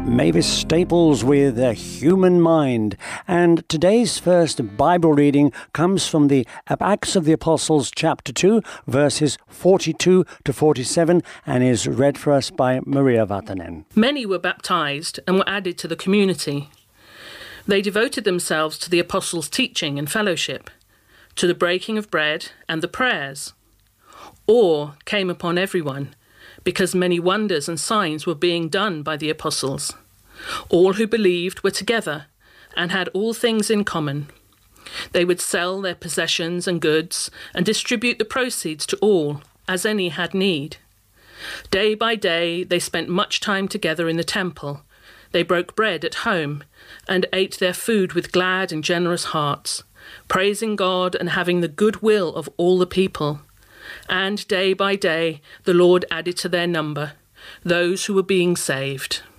Mavis Staples with A Human Mind. And today's first Bible reading comes from the Acts of the Apostles chapter 2, verses 42 to 47, and is read for us by Maria Vatanen. Many were baptized and were added to the community. They devoted themselves to the apostles' teaching and fellowship, to the breaking of bread and the prayers. Awe came upon everyone, because many wonders and signs were being done by the apostles. All who believed were together and had all things in common. They would sell their possessions and goods and distribute the proceeds to all, as any had need. Day by day they spent much time together in the temple. They broke bread at home and ate their food with glad and generous hearts, praising God and having the good will of all the people. And day by day the Lord added to their number those who were being saved.